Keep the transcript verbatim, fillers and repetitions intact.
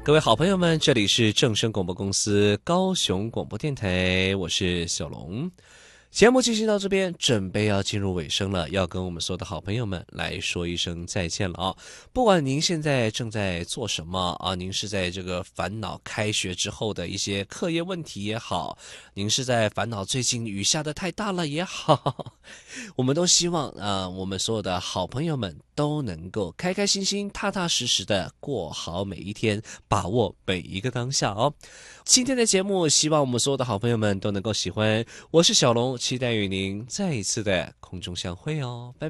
各位好朋友们，这里是正声广播公司高雄广播电台，我是小龙。节目进行到这边，准备要进入尾声了，要跟我们所有的好朋友们来说一声再见了啊！不管您现在正在做什么啊，您是在这个烦恼开学之后的一些课业问题也好，您是在烦恼最近雨下的太大了也好，我们都希望啊、呃，我们所有的好朋友们都能够开开心心、踏踏实实的过好每一天，把握每一个当下哦。今天的节目，希望我们所有的好朋友们都能够喜欢。我是小龙，期待与您再一次的空中相会哦，拜拜。